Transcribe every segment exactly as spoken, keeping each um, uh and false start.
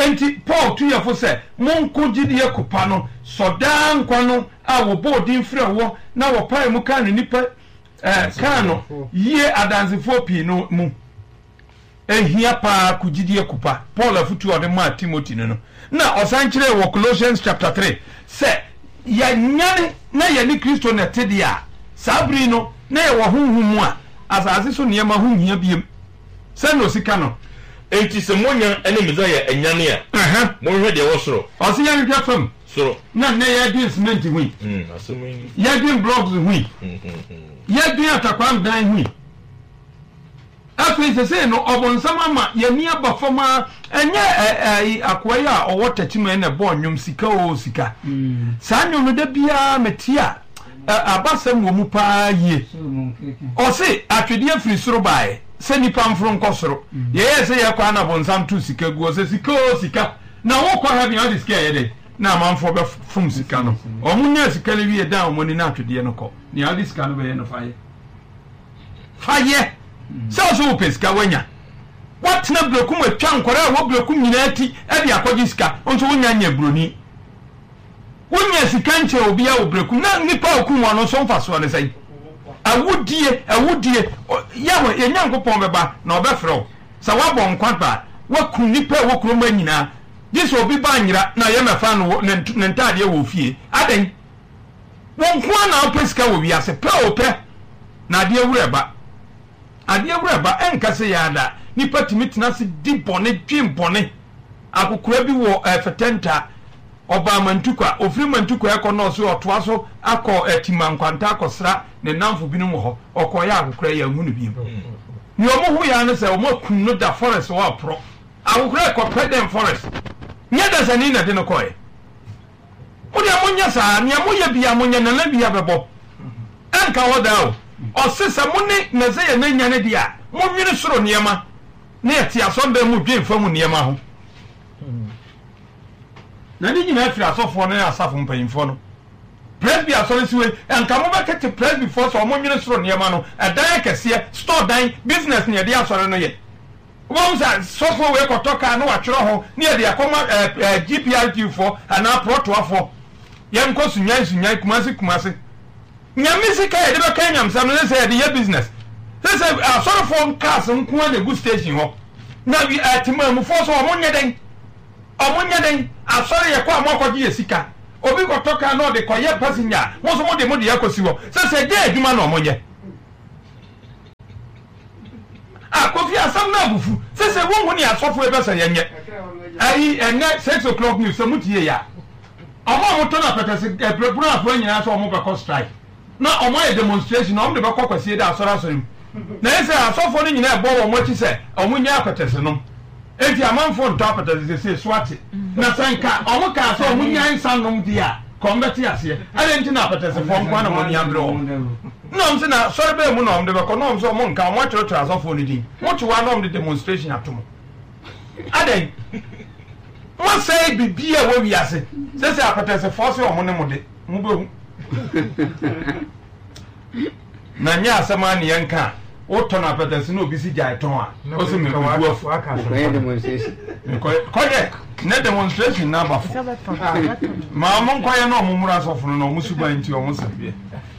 enti Paul tu yefo se monko gidie kupa no sodan kwa no a wo bodin frɛ wo na wo pae mu ka no nipa eh ka no ye adansefo pi no mu ehia pa ku gidie kupa Paul afutu ode ma Timothy no na osan kire wo Colossians chapter three se ya nyane na ya ni Kristo na tedia sabri no na ya wo honhum a asase so niema honhia biem se no sika no enti se monya ene miza ya enyane a aha mo hwe de wo soro osi ya hwe fam soro na na ya din cement hui mm asemu ni ya din blocks hui ya din atakwan dan hui afi se se no obonsama ma ya ni aba fama enye akwai a owo tachima na bo nwom sika o sika sa nwom no da bia metia abasam wo mu pa ye o se atwede afiri soro bae se nipa mfro nkosoro ye ye se ye kwa na bonsam tu sika guo se sika o sika na wo kwa ha bia sika ye de na manfo be fum sika no o munya sika le wie da o moni na atwede no ko ni adi sika no be ye no faye faye so so pesika wanya what na blekum atwa nkora wo blekum nyina ati e bia kwaji sika onso wonya nya broni wonya sika nche obi a wo blekum na nipa okum wano so mfaso ne sai awudie awudie yawo yenyankopon beba na obefro sa wabɔ nkwa ba wakum nipa wo kroma nyina dis obi ba nyira na ye mefa no ne ntade wo fie adan won kwa na opesika wo wiase pe ope na de wura ba ade wura ba enka se yada nipa timitina se di bone dwimbone akokura bi wo efetenta oba mantukwa ofiri mantukwa ekọ no so otoa so akọ etimankwanta akọsra ne namfo binum ho okoya akokura ya hunu bi ni omo hu ya ne se omo kun no da forest wa pro akokura ekọ pedem forest nya da sani na de no koye o de amonya sa ni amoya bi amonya na na bi abebo anka woda o osesa muni na ze ya na nya ne dia mo nwini soro niema na eti asonda mu dwemfa mu niema ho na ni nyina afiri asofo no asafo mpanyimfo no presby asore siwe enka mo ba kete presby force o mo nwene soro niema no adan kese store dan business ne de asore no ye won sa sofo we kotoka no watwero ho ne de akoma G P R T for ana protoafo yem ko sunyan sunyan kumase kumase nyamisi ka ye de ba kan nyamsa no se de ye business se se asore fo nkas nko na gu station ho na bi atima mu force o mo nyeden omunya den asore ye kwa amokoji esika obi kotoka no de koye passenger mo so mo de mo de yakosiwo se se de adwuma no omonye akofi asam na bufu se se wonhu ni asofo e besa yenye ai ene six o'clock news se mutie ya omo mo to na petese prepare afo nyina so omo be ko strike na omo ye demonstration omo de be ko kwasie da asore asore na ese asofo ni nyina e bo wo mo chi se omo nya petese no enti amanfo ntapata ze se swati na sanka omo ka so omo nyan sanom dia kombeti ase ale enti na apata se fon kwa na mo nyandro no mse na sorry be mu no om de be ko no mse omo nka omo atro tra asofo ni din mo ti wa no om de demonstration atomo aden mo say bibia wo wiase se se apata se force omo ne mo de mo be hu na nya asema ne yanka o ton apatasi no bisi jai ton a o se me bubu afu aka so demonstration koye na demonstration na ba fo ma mo koye no mo mura so funu no mo suba nti o mo sabie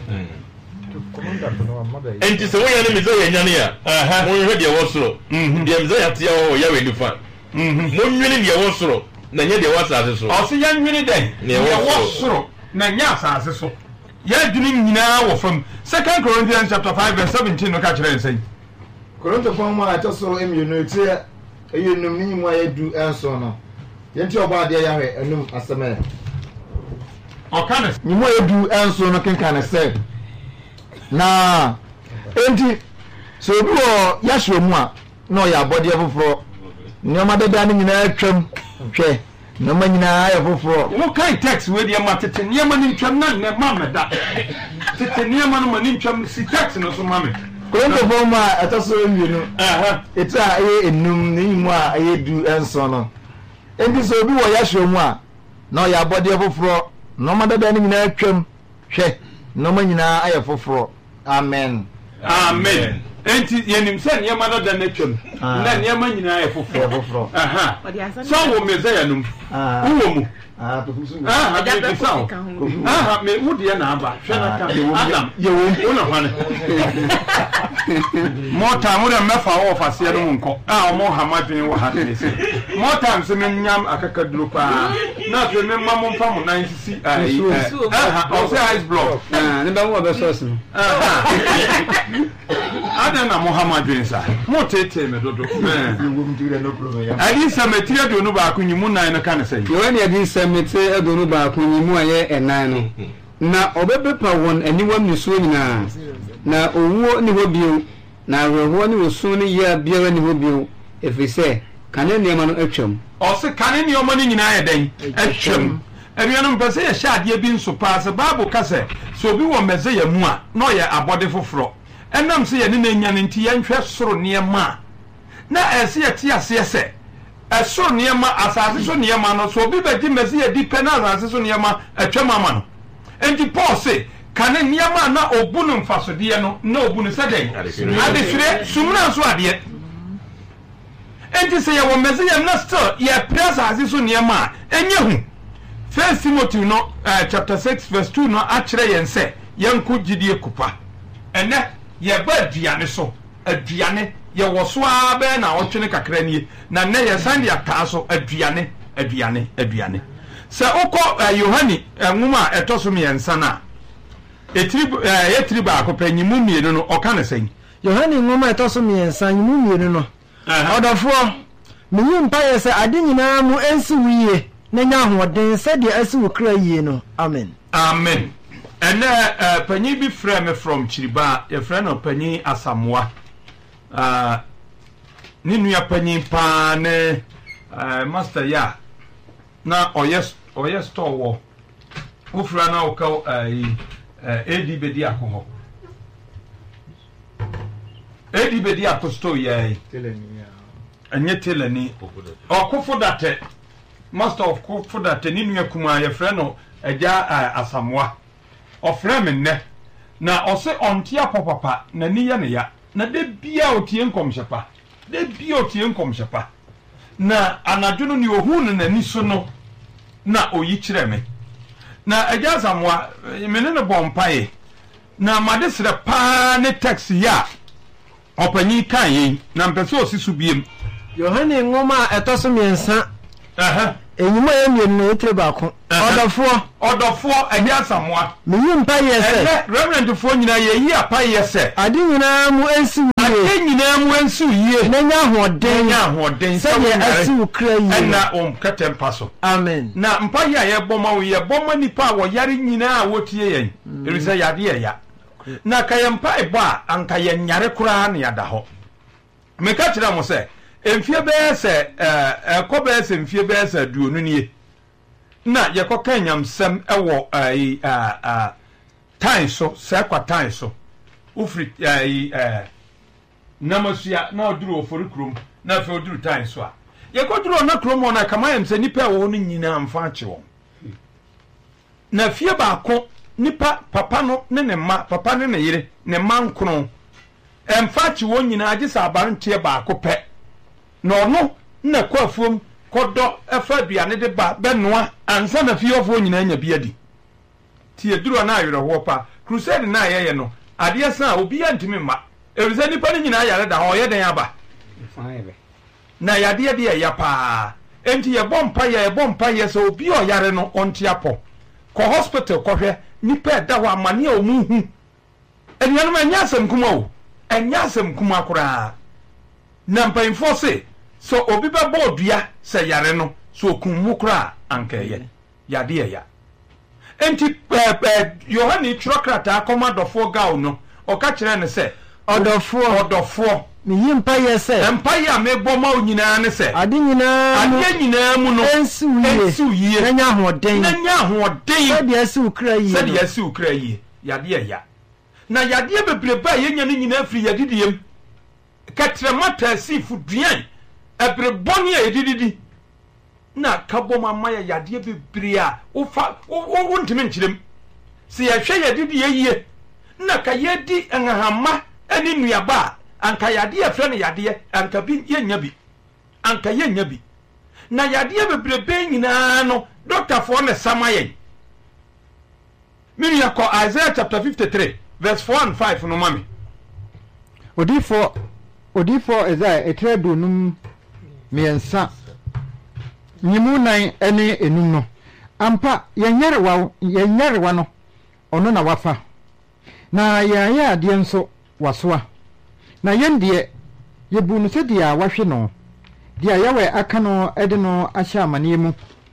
enti se wo ya ne mizo ya nyane a aha mo hwe de wo soro de mizo ya tia wo ya we nifa mo nwini de wo soro na nye de wo asase so o se ya nwini den de wo soro na nya asase so ya duni nyina wo fam second Corinthians chapter five verse seventeen no ka kire nsai Korinto kwa mu a taso emienu tie eyinum ni mu ayedu enso no yenti oba de ya hwe enum aseme o kana ni mu ayedu enso no kenka na se na enti so obi wo ya hwe mu a no ya body afoforo ni o ma dada ni nyina atwam hwe no ma nyina ya foforo wo kai text we de ma tete ni ma ni twam na ne ma meda tete ni ma no ma ni twam si text no so ma me Korinto kwa mu a taso emienu aha eta aye enum ni mu a ayedu enso no enti so obi wo ya hwe mu a no ya body afoforo no ma dada ni nyina atwam hwe no ma nyina ya foforo amen amen enti yenim se ne ma da na twam na ne ma nyina ye foforo aha so wo Messiah num wo mu ah to fusu ah ada so ah me wo de na aba hwe na ka adam ye wo na hwane mota mo de mefa wo fase no nko ah mo hamadwen wo ha ne se mota nse me nyam akakaduro pa na fe me ma mo mfa mo nan sisi ai ah o se ice block ah ne ba wo be so so ah ada na Muhammad sa mo tete me dodo eh wo mtire no problem ya ali sametire do no ba akunyimu nan no kan say yo ne adi samete adonu ba akunyimu aye enan no na obebepa won aniwam ni so nyina na owuo ni hobio na reho ni osu ni ya biara ni hobio efise kane niam no atwam o se kane niam no nyina ya den atwam abianum pese ya shaade bi nso pass bible kase so obi wo Messiah mu a no ya abode foforo enam se ya ne na nya ne nti ya nhwe soro niam na ese ya ti ase ese esoro niam asase so niam no so obi beji Messiah di penal asase so niam atwam ama no enti Paul say kane niam na obunu mfasode no na obunu seden adesure sumna so ade enti se ya wo Messiah na still ya press asase so niam a enye hu First Timothy no uh, chapter six verse two no akere yen se yanko gidie kupa ene ye ba aduane so aduane ye woso abe na otwene kakra nie na ne ye sande aka so aduane aduane aduane se ukọ uh, Yohani enwuma etoso me yensa na etiri uh, etiri ba akopanyimu mienu no oka ne sen Yohani nwuma etoso me yensa nyimu mienu no odofo menyi mpa ye se ade nyina mu ensi wiye na nya hoden se de asiwo kra yie no amen amen ene uh, panyi bi frɛ me from Chiriba ye frɛ no panyi Asamoa uh, ni nua panyi pa ne uh, master ya na oyes oyes store wo wo frɛ na wo ka uh, uh, edi bedi akoho edi bedi akosto ye teleni ya anye teleni okofo date master of cook for that ni nua kuma ye frɛ no agya uh, Asamoa ofrɛ me nne na ɔse ontia papa na ni ya ne ya na de bia otie nkomhyepa de bia otie nkomhyepa na anadwo no ni ohu no nani so no na oyi kyerɛ me na agya Asamoa me ne no bompae na made sere pa ne taxi ya opanyi kan yi na mpɛsɛ osisu biem Yohane ngoma etoso miensa aha enyuma ye mienu na etre baako odofo odofo agya Asamoa meyi mpa ye se reverend fo nyina ye yi apa ye se ade nyina mu ensi wiye ade nyina mu ensi wiye na nya hoden nya hoden se ye asiwo kra yi na om katem paso amen na mpa ya ye boma wo ye boma nipa wo yare nyina a wotie yen erisa yade ye ya na kayempa ebo a anka ye nyare kura na yada ho meka kira mo se emfie be se eh ko be se emfie be se duonu nie na ye ko kanyamsem ewo ai a time so se kwa time so ufri ai eh namasua na oduru ofori krom na fe oduru time so a ye ko duru na krom na kamayam se nipa wo no nyina mfa ache wo na fie ba ko nipa papa no ne ne ma papa ne ne yire ne ma nkron emfa ache wo nyina age sa abarntie ba ko pe no no na kwafuom kodo efa biane de ba benoa ansa na fiofo nyina nya biadi ti eduro na ayere ho pa crusade na ayeye no ade san obi antimi ma erize nipa ni nyina yare da ho ye den aba na yade de ya pa enti ye bompa ye bompa ye so obi o yare no onti apo ko hospital ko hwe nipa da ho amane o mu hu enianu ma nya asem kuma o enya asem kuma kura na mpanyimfo se so obi be bodua se yare no so kunmu kura ankeye yade ya enti eh Yohani Chirokrata akomadofo gaw no o ka kire ne se odofo odofo meyi mpa ye se mpa ya meboma onyina ne se ade nyina ade nyina mu no ensi wiye ensi wiye na nya hoden na nya hoden se de asiwo kra yi se de asiwo kra yi yade ya na yade bebreba yenya ne nyina afiri yadidiem katremata sifu duan ebre boni e dididi na kabo mama ya yade bebre a ufa wontime nkyirem se ya hwe yadidi yeye na ka yedi enhahama ani nuaba anka yade afre ne yade anka bi yenya bi anka yenya bi na yade bebrebe nyina no doctor for ne samayen mini yakọ Isaiah chapter fifty-three verse four and five no mami odifo odifo Isaiah etredu num miensa nyimu nan ene enum no ampa yenyerewa yenyerewa no ono na wafa na yaya ade nso wasoa na yende yebu no se dia wahwe no dia yawe aka no ede no ahya amane mu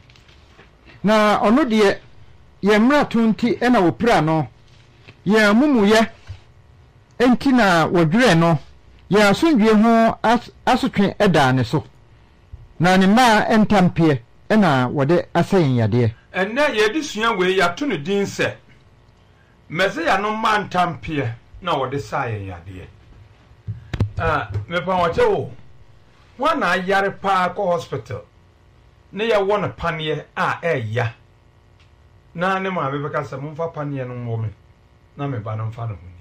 na ono de yemra tunti ena opira no ye mumuye enti na wodwere no ye asundwe ho asotwe eda ne so na ne ma entampie ena wode asayin yade enne ye disua we ya to no din se Messiah no man tampie na wode saye yade ah me pa wache wo wana yare pa ko hospital ne ya wona panie a eya na ne ma me beka se mfa panie no mo me na me ba no mfa no huni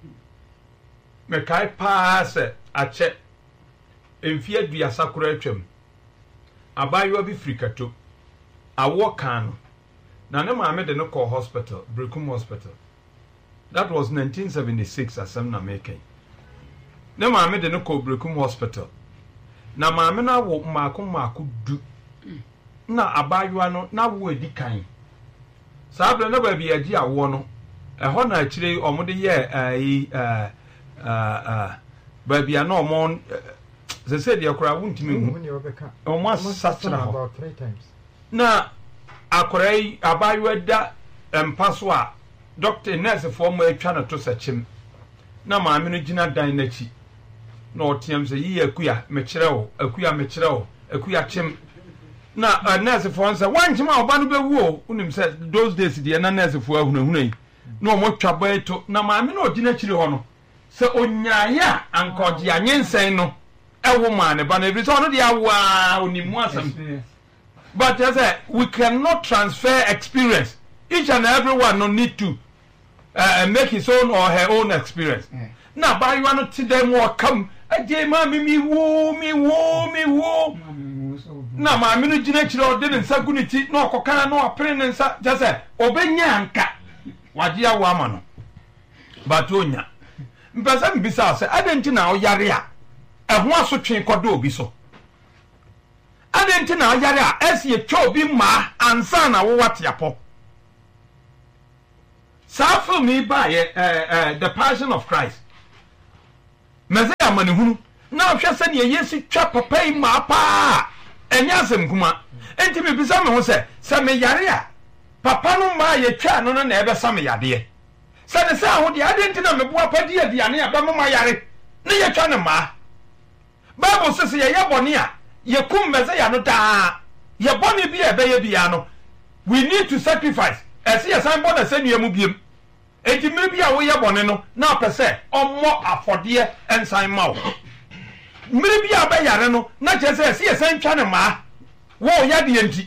me kai pa se ache emfi adua sakura atwam abayo bi frikato awo kan na ne ma me de no call hospital Brekum Hospital. That was nineteen seventy-six asem na making. Ne ma me de no call Brekum Hospital. Na ma me na wo maako maako du. Na abayo no na wo edi kan. Sabre na ba bi agi awo no. E ho na akire omode ye eh eh eh ba bi ana omo ze se de akora wuntimi hu. Omo asatra ho. Na akorai abayo da empaso a doctor nurse for mo atwa na to sachim na maame no gina dan nachi na otiam se yi akuya me kire wo akuya me kire wo akuya chim na uh, nurse for nsa wanchima oba no bewu o unim se those days de na nurse for ahunahuna yi na omo twa boy to na maame no gina kire ho no se onyaaya ankoje anyensen no ewo ma ne ba na every so no de awa onimu asam. But as I, we cannot transfer experience. Each and everyone no need to uh, make his own or her own experience. Yeah. Now, by you want to them or come, a day, mammy, me woo, me woo, me woo. Now, my minute generation didn't say good teeth, no coca, no appearance, just say, obey yanka. What ya woman? But Tonya, because besides, I didn't know Yaria. I want to train Kodo be so. Adenti na yare a esi etwa bi ma ansa na wo wate apo sa film ni ba ye eh eh The Passion of Christ Messiah manihunu na hwe se ne Yesu twa papa yi ma pa enya asem kuma enti me bisa me ho se se me yare a papa no ma ye twa no no na ebe sa me yade se ne se ho de adenti na me bo apa di aduane aba mo ma yare ne ye twa ne ma Bible says ye ye bone a ye kum Messiah no da ye boni bi ebe ye bia no we need to sacrifice ese ye san bona senu emu biem enti mmiri bia wo ye boni no na pese ommo afode ensan mawo mmiri bia ba yare no na chese ese ye san twa ne ma wo ya de enti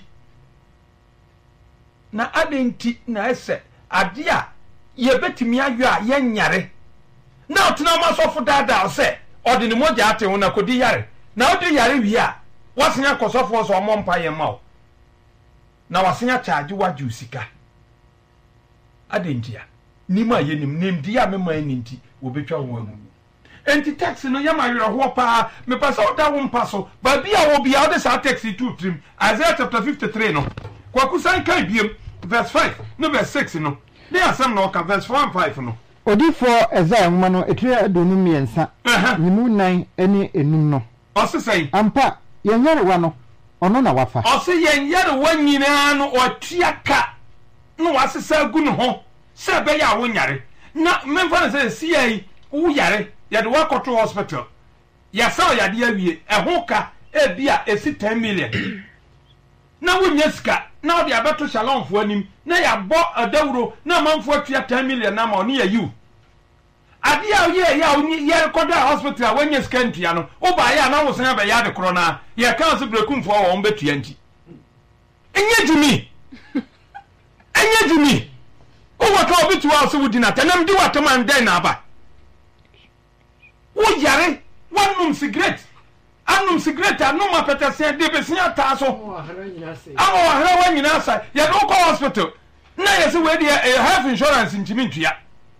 na adenti na ese ade a ye betimi ayo a ye nyare na otena masofo dada o se ode ne moja ate ho na kodi yare na odi yare wi a wasenya kosofo so omompa ye mawo na wasenya charge waju sika adentia nima ye nim nemdi a mema eninti obetwa wo amu enti taxi no yama yero ho pa me pasa oda wo mpa so ba bia wo bia ode sa taxi two trim Isaiah chapter fifty-three no kwaku san kai biem verse five no verse six no ne asem no ka verse four and five no odifo Isaiah nwoma no etire adonu miensa nimu nan ene enum no osesai ampa yenyerewa no ono na wafa ose yenyerewa nyina no otuaka no wasesa gu no ho se be ya wo nyare na memfa na se si ai wo yare ya de wakoto hospital ya sa ya de awie ehoka e bia esi ten million na wo nyeska na odi abeto shalom fo anim na ya bo adawuro na manfo atua ten million na ma oni ya yu ade a ye ya oni ye rekoda hospital when you scan tia no wo ba ya na wo san ba ya de kro na ye kan so Brekum fo wo betua nti enye jumi enye jumi o wa ka obitua so wudi na tanam di watam an den na ba wo yare wanum cigarette anum cigarette anum apetase de besia ta so ama wa hra wa nyina sa ye do ko hospital na ye se we de health insurance ntimi ntua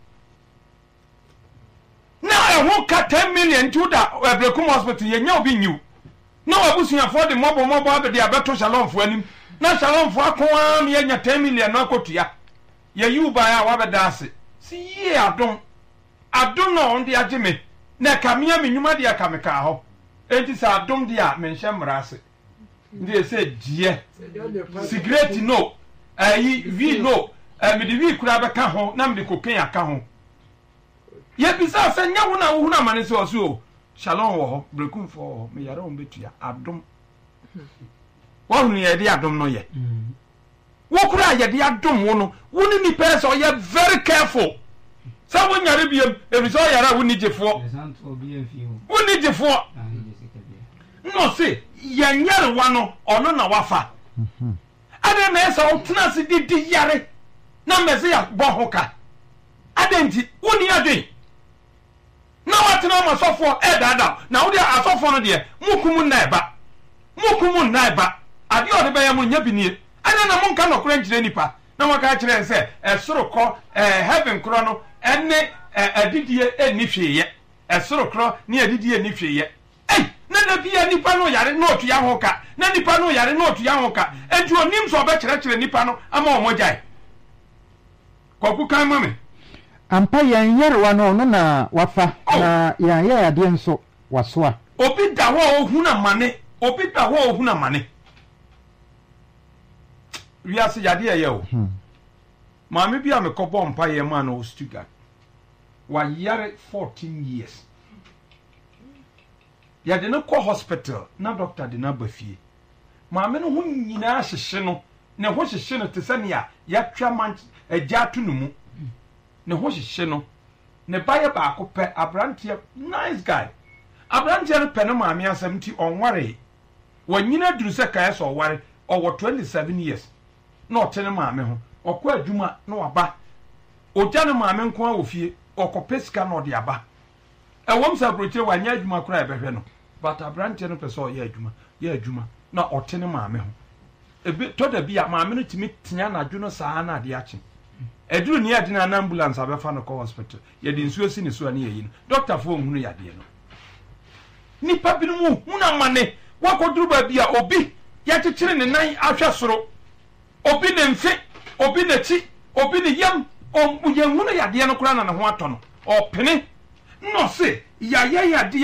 na e ho ka ten million to da Ebrekum hospital ye nya obi nyiw na wabusia for de mobo mobo abede abeto Shalom fo anim na Shalom fo akwa am ye nya ten million na akotua ye yu ba ya wa beda ase si ye adon adon no on de ageme na kamia menwuma de akameka ho enti sa adom de a menhye mrase ndi se die cigarette no ayi vi no me de vi kura beka ho na me de koken aka ho ye bisa se nya wo na wo na mane se oso o Shalom wo ho Ebrekum fo me yare on betua adom wo hu ye de adom no ye wo kura ye de adom wo no wo ni ni person o ye very careful sa wo nyare biem e bi so yare wo ni jefo wo ni jefo no se ye nyare wa no ono na wafa ade na esa o tena se di di yare na meze ya bo hoka ade nti wo ni ade na watena ma sofo e dada na wo de asofo no de mukumu na eba mukumu na eba ade o de be ya mu nya binie ana na monka no kora ngire nipa na waka kire se esoro kro heaven kro no ene adidie eni hweye esoro kro ne adidie eni hweye ei na da bia nipa no yare no otu ya hoka na nipa no yare no otu ya hoka eju onim so be kire kire nipa no ama omojai koku kan mame ampa yan yarwa no no na wafa na yan ya ade nso wasoa obi da ho ohuna mane obi da ho ohuna mane we are say yade ye o maame bia me kobo mpa ye ma no Stuttgart wa yare fourteen years yade no ko hospital na doctor de na bafie maame no hu nyina hyehye no ne ho hyehye no tesania ya twa man agya to no mu ne ho hyehye no ne baye ba ko pe abrantie nice guy abrantie no pe no maame asem ti onware wanyina duru se kae so ware owo twenty-seven years na otene maame ho okwa adwuma na waba ogya ne maame nko a ofie okopesika na ode aba ewom sa broche wanya adwuma kora ebehwe no but abrantie no pese o ye adwuma ye adwuma na otene maame ho ebe to da bia maame no timi tia na adwo no saa na ade ache eduru ni ade na ambulance abefa no ko hospital ye di nsuo si ne so na ye yi no doctor fo hunu ya de no nipa bi no mu huna mane wakoduru ba bia obi ya kekere ne nan ahwe soro obi ne mfe obi ne chi obi ne yam o ye hunu ya de no kora na ne ho ato no opene no se ya ya ya de